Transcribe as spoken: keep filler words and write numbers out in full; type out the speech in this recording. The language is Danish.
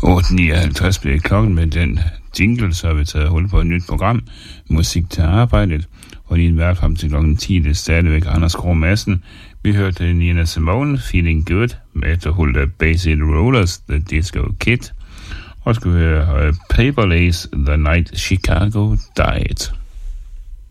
otte nioghalvtreds bliver klokken med den jingle, så har vi taget hul på et nyt program, musik til arbejdet, og lige en hvert frem til klokken ti, det er stadigvæk Anders Krog Madsen. Vi hørte Nina Simone, Feeling Good, med efterhullet af Bay City Rollers, The Disco Kid, og skal vi høre Paper Lace, The Night Chicago Died.